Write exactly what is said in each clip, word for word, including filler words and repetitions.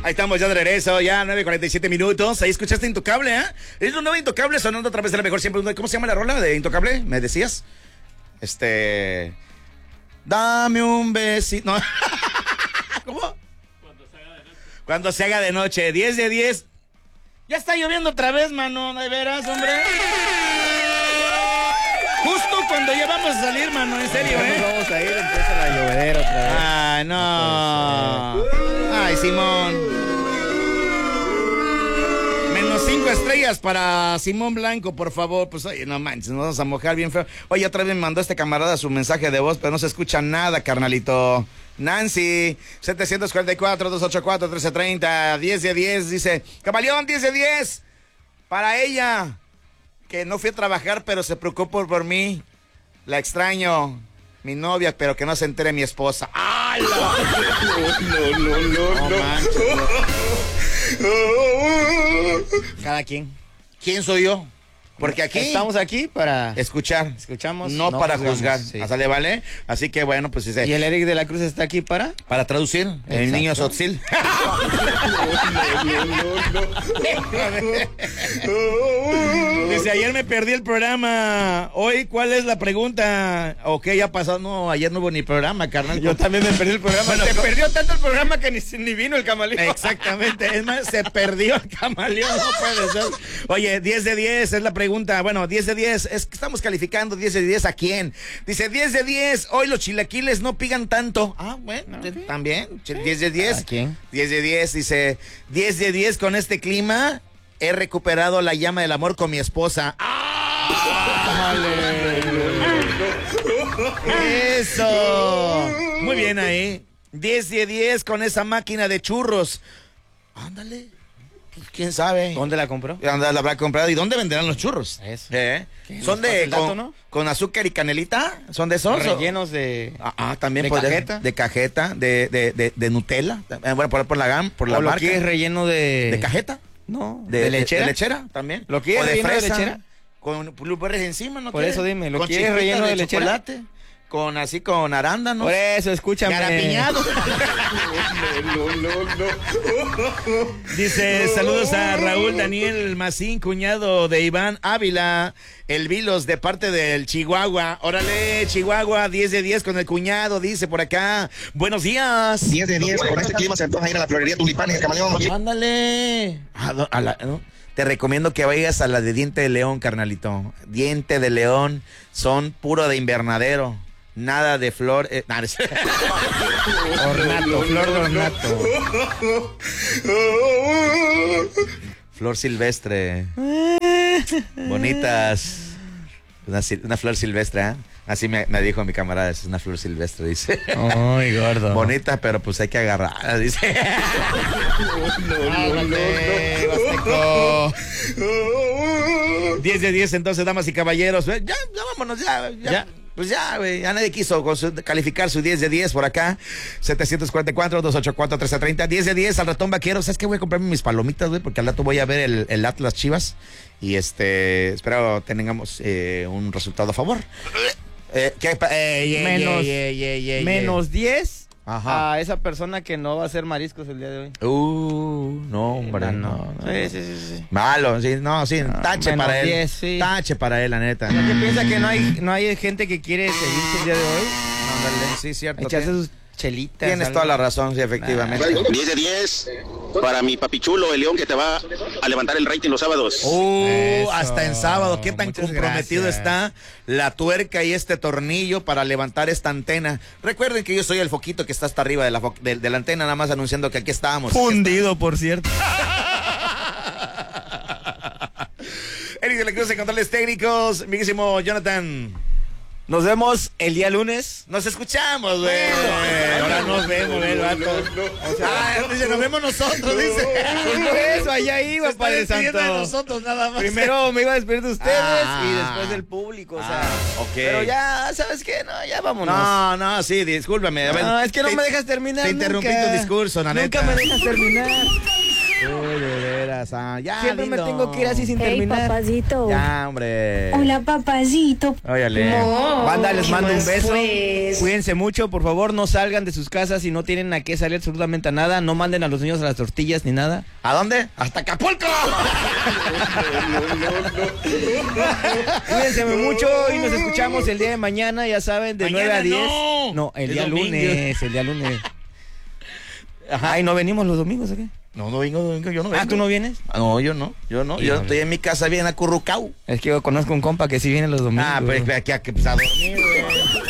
Ahí estamos ya de regreso, ya nueve cuarenta y siete minutos. Ahí escuchaste Intocable, ¿eh? Es lo nuevo Intocable sonando otra vez de la mejor siempre. ¿Cómo se llama la rola de Intocable? ¿Me decías? Este... Dame un besito. No. ¿Cómo? Cuando se haga de noche. Cuando se haga de noche. diez de diez. Ya está lloviendo otra vez, mano. ¿De veras, hombre? Justo cuando ya vamos a salir, mano. En serio, ¿eh? Nos vamos a ir, empieza la llovedera otra vez. Ay, no. no Ay, Simón. Menos cinco estrellas para Simón Blanco, por favor. Pues oye, no manches, nos vamos a mojar bien feo. Oye, otra vez me mandó este camarada su mensaje de voz, pero no se escucha nada, carnalito. Nancy, setecientos cuarenta y cuatro, doscientos ochenta y cuatro, trece treinta, diez de diez, dice, Camaleón, diez de diez. Para ella, que no fui a trabajar, pero se preocupó por mí. La extraño. Mi novia, pero que no se entere mi esposa. ¡Ay! No, no, no, no, no. no. Manches, no. Cada quien. ¿Quién soy yo? Porque aquí estamos aquí para escuchar, escuchamos, no, no para juzgar. Sí. ¿Sale, vale? Así que bueno, pues dice. ¿Y el Eric de la Cruz está aquí para? Para traducir. Exacto. El niño Sotzil. Dice, ayer me perdí el programa. Hoy, ¿cuál es la pregunta? Ok, ya pasó. No, ayer no hubo ni programa, carnal. Yo también me perdí el programa. Bueno, se con... perdió tanto el programa que ni, ni vino el camaleón. Exactamente. Es más, se perdió el camaleón. No puede ser. Oye, diez de diez es la pregunta. Bueno, diez de diez. Es que estamos calificando diez de diez a quién. Dice, diez de diez. Hoy los chilaquiles no pican tanto. Ah, bueno, okay. También. diez de diez. ¿A quién? diez de diez. Dice, diez de diez con este clima. He recuperado la llama del amor con mi esposa. ¡Ah! ¡Eso! Muy bien ahí. diez de diez con esa máquina de churros. Ándale. ¿Quién sabe? ¿Dónde la compró? ¿Dónde la habrá comprado? ¿Y dónde venderán los churros? Eso. ¿Eh? ¿Son de dato, con, ¿no? con azúcar y canelita? ¿Son de esos? Rellenos de... Ah, ah también de podría, cajeta. De cajeta, de, de, de, de Nutella. Eh, bueno, por, por la gam, por la ¿O lo marca. quieres relleno de... ¿De cajeta? No. ¿De, ¿De lechera? De, de lechera también. ¿Lo quieres ¿O de relleno fresa, de lechera? Con blueberries encima, ¿no? Por quieres? eso dime, ¿lo con quieres relleno de, de lechera? Chocolate. Con así, con arándanos. Por eso, escúchame. Garapiñado. No, no, no, no. Dice, saludos a Raúl Daniel Macín, cuñado de Iván Ávila, el Vilos, de parte del Chihuahua. Órale, Chihuahua, diez de diez con el cuñado, dice por acá. Buenos días. diez de diez, con este clima se antoja ir a la florería Tulipanes, el camaleón. Ándale. A, a la, ¿no? Te recomiendo que vayas a la de Diente de León, carnalito. Diente de León, son puro de invernadero. Nada de flor. Eh, nada, es... ornato, flor de ornato. Flor silvestre. Bonitas. Una, una flor silvestre, ¿eh? Así me, me dijo mi camarada, es una flor silvestre, dice. Ay, gordo. Bonita, pero pues hay que agarrarla, dice. No, no, no, no. diez de diez entonces, damas y caballeros. Ya, ya vámonos, ya, ya. ¿Ya? Pues ya, güey, ya nadie quiso con su, calificar su diez de diez por acá. setecientos cuarenta y cuatro, doscientos ochenta y cuatro, trece treinta. diez de diez al ratón vaquero. ¿Sabes qué? Voy a comprarme mis palomitas, güey, porque al rato voy a ver el, el Atlas Chivas. Y este, espero tengamos eh, un resultado a favor. Eh, ¿qué? Eh, yeah, menos yeah, yeah, yeah, yeah, menos diez Ajá. a esa persona que no va a hacer mariscos el día de hoy. Uh, no, hombre, no, no. no, no. Sí, sí, sí, sí. Malo, sí, no, sí, no, tache para él. diez, sí. Tache para él, la neta. ¿No te piensa que no hay, no hay gente que quiere seguirse el día de hoy? Ándale, sí, cierto. Echarse sus chelitas. Tienes algo. toda la razón, sí, efectivamente. diez de diez para mi papichulo, el León, que te va a levantar el rating los sábados. Uh, Eso. hasta en sábado. ¿Qué tan Muchas comprometido gracias. está la tuerca y este tornillo para levantar esta antena? Recuerden que yo soy el foquito que está hasta arriba de la, fo de, de la antena, nada más anunciando que aquí estábamos. Fundido, por cierto. Eric de la Cruz en controles técnicos, amiguísimo Jonathan. Nos vemos el día lunes. Nos escuchamos, güey. Ahora nos vemos, el vato. O sea, ah, dice, nos vemos nosotros, dice. Por eso, allá iba, Se está Padre despidiendo Santo. de nosotros nada más. Primero me iba a despedir de ustedes Ah. y después del público, o sea. Ah, ok. Pero ya, ¿sabes qué? No, ya vámonos. No, no, sí, discúlpame. A ver, No, es que no te- me dejas terminar Te interrumpí nunca. tu discurso, la Nunca neta. me dejas terminar. Uy, de veras, ah, ya, Siempre me dilo. tengo que ir así sin Hey, terminar. papacito. Ya, hombre. Hola, papacito. Óyale. No, Banda, les ¿qué mando un más, beso. pues? Cuídense mucho, por favor, no salgan de sus casas si no tienen a qué salir absolutamente a nada. No manden a los niños a las tortillas ni nada. ¿A dónde? ¡Hasta Acapulco! Cuídense mucho y nos escuchamos el día de mañana, ya saben, de Mañana nueve a diez. no. No, el El día domingo. lunes, el día lunes. Ajá, ¿y no venimos los domingos o qué? No, no vengo, no vengo, yo no vengo. Ah, ¿tú no vienes? No, yo no, yo no. Yo Híjole. estoy en mi casa bien acurrucao. Es que yo conozco un compa que sí viene los domingos. Ah, pues aquí a, pues, a dormir, güey.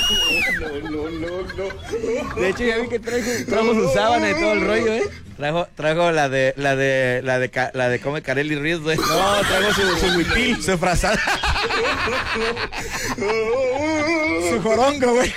De hecho, ya vi que trajo, trajo su sábana y todo el rollo, ¿eh? Trajo, trajo la de, la de, la de, ca- la de come Carelli Ríos, güey. No, trajo su, su huipil. Su frazada. Su jorongo, güey.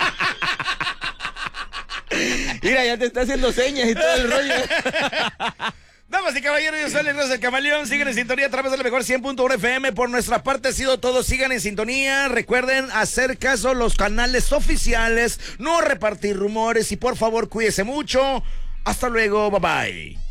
Mira, ya te está haciendo señas y todo el rollo. Damas y caballeros, yo soy el Rosa del Camaleón. Sigan en sintonía a través de la mejor cien punto uno F M. Por nuestra parte ha sido todo. Sigan en sintonía. Recuerden hacer caso a los canales oficiales. No repartir rumores. Y por favor, cuídese mucho. Hasta luego. Bye bye.